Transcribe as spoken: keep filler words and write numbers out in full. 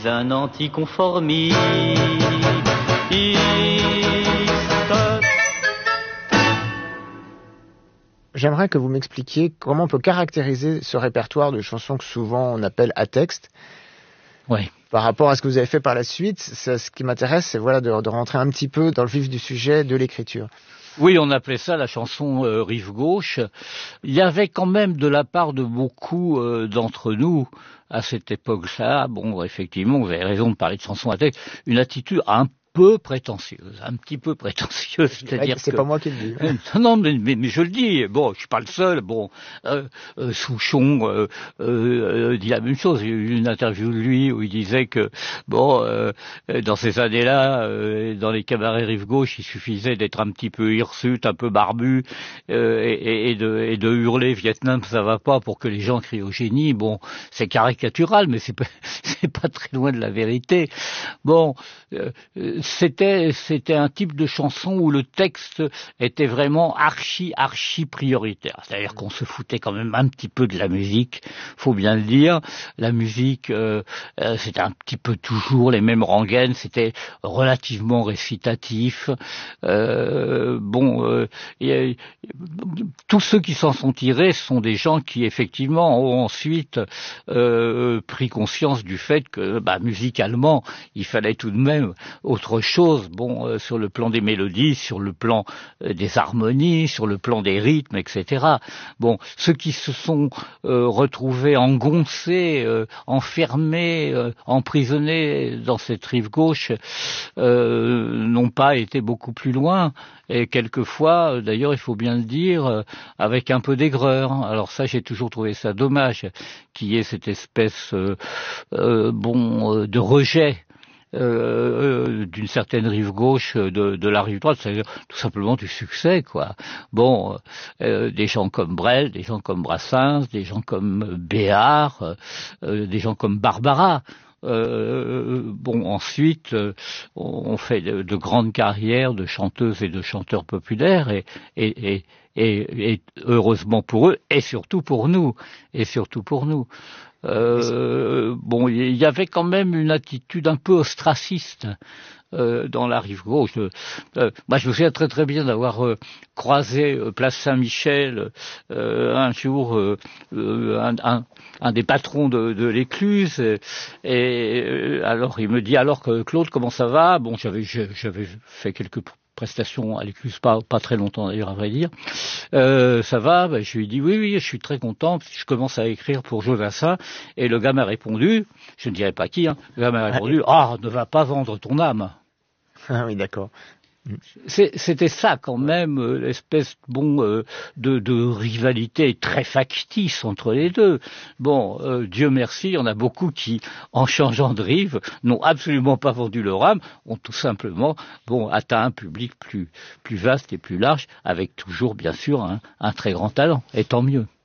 un anticonformiste. J'aimerais que vous m'expliquiez comment on peut caractériser ce répertoire de chansons que souvent on appelle à texte. Oui. Par rapport à ce que vous avez fait par la suite, ça, ce qui m'intéresse, c'est voilà, de, de rentrer un petit peu dans le vif du sujet de l'écriture. Oui, on appelait ça la chanson euh, rive gauche. Il y avait quand même de la part de beaucoup euh, d'entre nous, à cette époque-là, bon, effectivement, vous avez raison de parler de chanson à texte, une attitude un peu prétentieuse, un petit peu prétentieuse, c'est-à-dire c'est que... pas moi qui le dis. Non, mais, mais, mais je le dis, bon, je suis pas le seul, bon, euh, euh, Souchon euh, euh, dit la même chose, il y a eu une interview de lui où il disait que, bon, euh, dans ces années-là, euh, dans les cabarets rive gauche, il suffisait d'être un petit peu hirsute, un peu barbu, euh, et, et, de, et de hurler Vietnam, ça va pas, pour que les gens crient au génie. Bon, c'est caricatural, mais c'est pas, c'est pas très loin de la vérité. Bon, euh, C'était, c'était un type de chanson où le texte était vraiment archi, archi prioritaire. C'est-à-dire qu'on se foutait quand même un petit peu de la musique, faut bien le dire. La musique, euh, euh, c'était un petit peu toujours les mêmes rengaines, c'était relativement récitatif. Euh, bon, euh, et, tous ceux qui s'en sont tirés sont des gens qui, effectivement, ont ensuite euh, pris conscience du fait que, bah, musicalement, il fallait tout de même autre chose, bon, euh, sur le plan des mélodies, sur le plan euh, des harmonies, sur le plan des rythmes, et cetera. Bon, ceux qui se sont euh, retrouvés engoncés, euh, enfermés, euh, emprisonnés dans cette rive gauche, euh, n'ont pas été beaucoup plus loin. Et quelquefois, d'ailleurs, il faut bien le dire, euh, avec un peu d'aigreur. Alors ça, j'ai toujours trouvé ça dommage, qu'il y ait cette espèce, euh, euh, bon, euh, de rejet Euh, d'une certaine rive gauche de, de la rive droite, c'est-à-dire tout simplement du succès, quoi. Bon, euh, des gens comme Brel, des gens comme Brassens, des gens comme Béard, euh, des gens comme Barbara. Euh, bon, ensuite, euh, on fait de, de grandes carrières de chanteuses et de chanteurs populaires, et, et, et, et, et heureusement pour eux, et surtout pour nous, et surtout pour nous. Euh, bon, il y avait quand même une attitude un peu ostraciste euh, dans la rive gauche. Euh, moi, je me souviens très très bien d'avoir euh, croisé euh, place Saint-Michel euh, un jour euh, euh, un, un, un des patrons de, de l'Écluse, et, et euh, alors il me dit, alors que Claude, comment ça va? Bon, j'avais j'avais fait quelques prestations à l'Écluse, pas, pas très longtemps d'ailleurs, à vrai dire. Euh, ça va? Ben, je lui ai dit oui, oui, je suis très content, je commence à écrire pour Jodassin, et le gars m'a répondu, je ne dirai pas qui, hein, le gars m'a répondu, ah, ne va pas vendre ton âme. Ah oui, d'accord. C'est, c'était ça quand même, euh, l'espèce bon euh, de, de rivalité très factice entre les deux. Bon, euh, Dieu merci, il y en a beaucoup qui, en changeant de rive, n'ont absolument pas vendu leur âme, ont tout simplement bon atteint un public plus plus vaste et plus large, avec toujours bien sûr un, un très grand talent, et tant mieux.